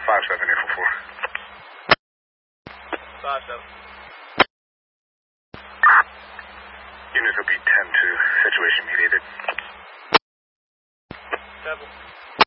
5-7. Units will be 10-2. Situation mediated. 7.